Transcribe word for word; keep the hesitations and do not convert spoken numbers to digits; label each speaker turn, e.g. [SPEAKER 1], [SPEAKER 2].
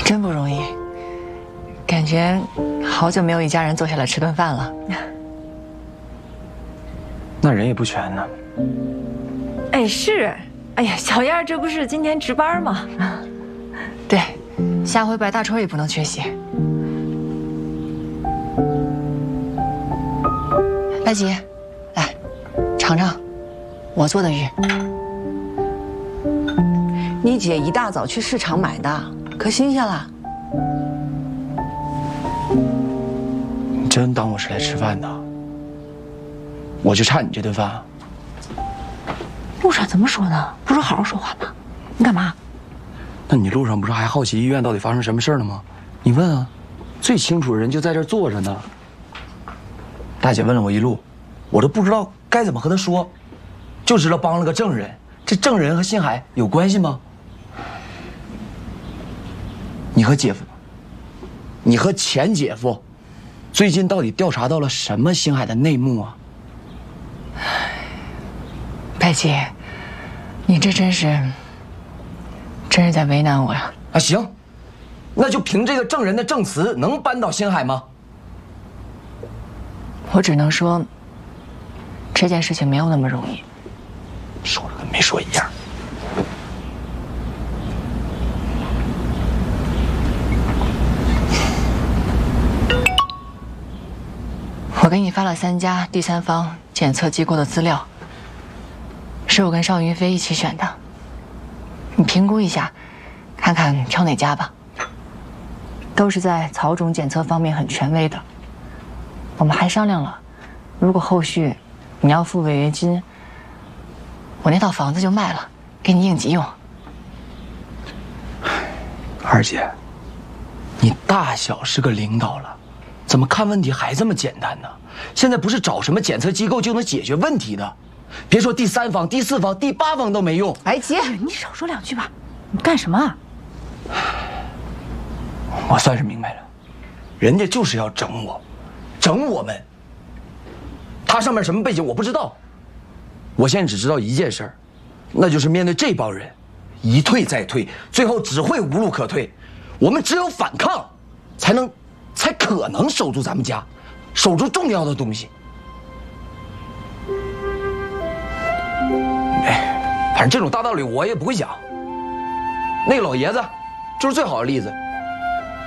[SPEAKER 1] 真不容易，感觉好久没有一家人坐下来吃顿饭了。
[SPEAKER 2] 那人也不全呢。
[SPEAKER 3] 哎，是，哎呀，小燕这不是今天值班吗？
[SPEAKER 1] 对，下回白大春也不能缺席。白姐，来，尝尝我做的鱼。
[SPEAKER 4] 你姐一大早去市场买的，可新鲜了。
[SPEAKER 2] 你真当我是来吃饭的？我就差你这顿饭啊？
[SPEAKER 3] 路上怎么说呢？不是好好说话吗？你干嘛？
[SPEAKER 2] 那你路上不是还好奇医院到底发生什么事了吗？你问啊，最清楚的人就在这儿坐着呢。大姐问了我一路，我都不知道该怎么和她说，就知道帮了个证人。这证人和新海有关系吗？你和姐夫，你和前姐夫，最近到底调查到了什么星海的内幕啊？
[SPEAKER 1] 白姐，你这真是，真是在为难我呀！
[SPEAKER 2] 啊，行，那就凭这个证人的证词，能扳倒星海吗？
[SPEAKER 1] 我只能说，这件事情没有那么容易。
[SPEAKER 2] 说了跟没说一样。
[SPEAKER 1] 我给你发了三家第三方检测机构的资料，是我跟邵云飞一起选的。你评估一下，看看挑哪家吧。都是在草种检测方面很权威的。我们还商量了，如果后续你要付违约金，我那套房子就卖了，给你应急用。
[SPEAKER 2] 二姐，你大小是个领导了，怎么看问题还这么简单呢？现在不是找什么检测机构就能解决问题的，别说第三方、第四方、第八方都没用。
[SPEAKER 3] 白姐，你少说两句吧。你干什么啊？
[SPEAKER 2] 我算是明白了，人家就是要整我，整我们。他上面什么背景我不知道，我现在只知道一件事儿，那就是面对这帮人，一退再退，最后只会无路可退。我们只有反抗，才能，才可能守住咱们家，守住重要的东西。哎，反正这种大道理我也不会讲。那个老爷子就是最好的例子。